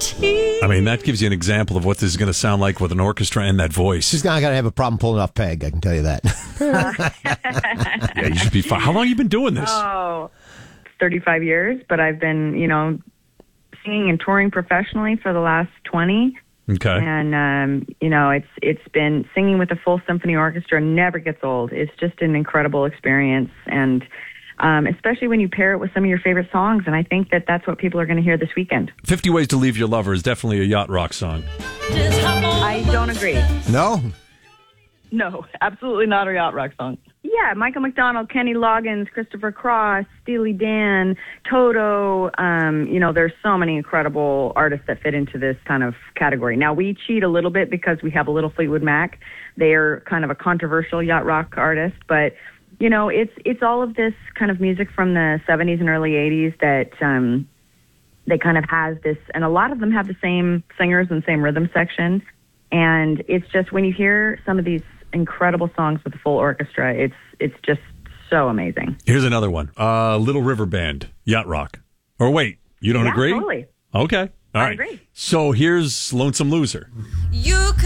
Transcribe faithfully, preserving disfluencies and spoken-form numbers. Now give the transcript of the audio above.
I mean, that gives you an example of what this is going to sound like with an orchestra and that voice. She's not going to have a problem pulling off Peg, I can tell you that. Yeah, you should be fine. How long have you been doing this? Oh, thirty-five years, but I've been, you know, singing and touring professionally for the last twenty. Okay. And, um, you know, it's it's been singing with a full symphony orchestra never gets old. It's just an incredible experience. And um, especially when you pair it with some of your favorite songs. And I think that that's what people are going to hear this weekend. fifty Ways to Leave Your Lover is definitely a yacht rock song. I don't agree. No? No, absolutely not a yacht rock song. Yeah, Michael McDonald, Kenny Loggins, Christopher Cross, Steely Dan, Toto. Um, you know, there's so many incredible artists that fit into this kind of category. Now, we cheat a little bit because we have a little Fleetwood Mac. They are kind of a controversial yacht rock artist, but you know, it's it's all of this kind of music from the seventies and early eighties that um, they kind of has this, and a lot of them have the same singers and same rhythm section. And it's just when you hear some of these incredible songs with the full orchestra, it's it's just so amazing. Here's another one. Uh, Little River Band, yacht rock. Or wait, you don't Yeah, agree? totally. Okay. All I right. agree. So here's Lonesome Loser. You